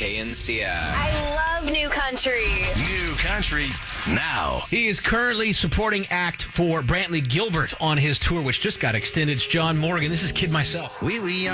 KNCI. I love New Country. New Country now. He is currently supporting act for Brantley Gilbert on his tour, which just got extended. It's John Morgan. This is Kid Myself. We